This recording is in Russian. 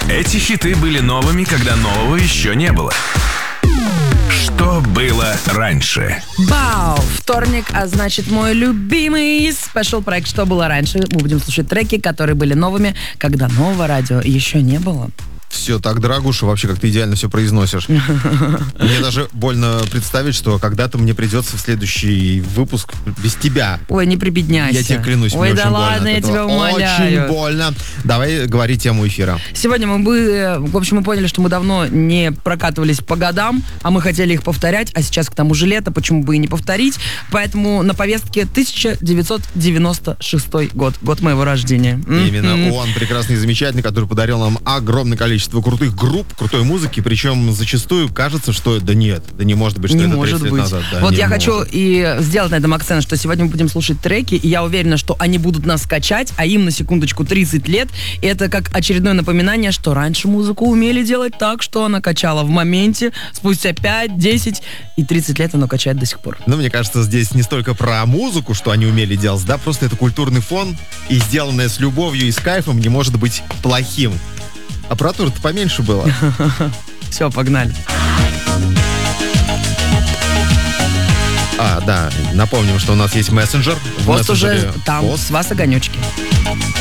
Эти хиты были новыми, когда нового еще не было. Что было раньше? Бау! Вторник, а значит мой любимый спешл проект «Что было раньше». Мы будем слушать треки, которые были новыми, когда нового радио еще не было. Все так, дорогуша, вообще как ты идеально все произносишь. Мне даже больно представить, что когда-то мне придется в следующий выпуск без тебя. Ой, не прибедняйся. Я тебе клянусь, Ой, мне да очень ладно, больно. я тебя умоляю. Очень больно. Давай говори тему эфира. Сегодня мы поняли, что мы давно не прокатывались по годам, а мы хотели их повторять, а сейчас к тому же лето, почему бы и не повторить. Поэтому на повестке 1996 год, год моего рождения. Именно он, прекрасный и замечательный, который подарил нам огромное количество крутых групп, крутой музыки, причем зачастую кажется, что да нет, да не может быть, что не это может 30 лет быть. назад. Да, вот я может. хочу и сделать на этом акцент, что сегодня мы будем слушать треки, и я уверена, что они будут нас качать, а им на секундочку 30 лет. И это как очередное напоминание, что раньше музыку умели делать так, что она качала в моменте, спустя 5, 10 и 30 лет оно качает до сих пор. Ну, мне кажется, здесь не столько про музыку, что они умели делать, да, просто это культурный фон, и сделанное с любовью и с кайфом не может быть плохим. Аппаратура-то поменьше было. Все, погнали. Да, напомним, что у нас есть мессенджер. Пост уже там, с вас огонечки.